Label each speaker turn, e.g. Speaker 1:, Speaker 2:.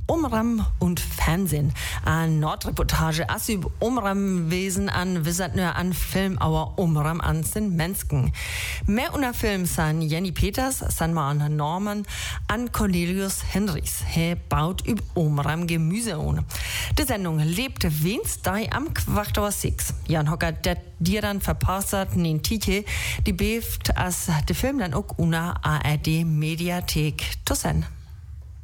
Speaker 1: Umram und Fernsehen. An Nordreportage as über Umramwesen an Wisatnör an Filmauer Umram an den Menschen. Mehr unter Film san Jenny Peters, san Marne Norman, an Cornelius Henrys. He baut über Umram Gemüse ohne. Die Sendung lebte Wednesday am 6:15. Jan Hocker, der dir dann verpasst hat, in Tiche, die beeft, als der Film dann auch una ARD Mediathek zu sein.